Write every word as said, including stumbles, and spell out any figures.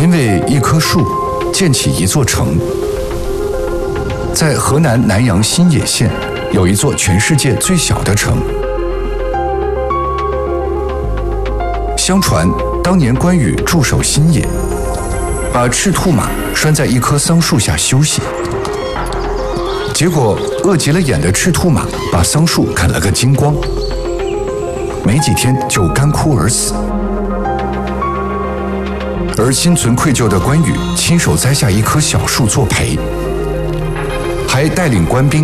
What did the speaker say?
因为一棵树建起一座城。在河南南阳新野县有一座全世界最小的城。相传当年关羽驻守新野，把赤兔马拴在一棵桑树下休息，结果饿急了眼的赤兔马把桑树啃了个精光，没几天就干枯而死。而心存愧疚的关羽亲手栽下一棵小树作陪，还带领官兵